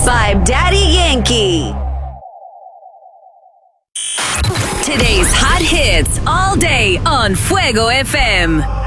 Vibe Daddy Yankee. Today's hot hits all day on Fuego FM.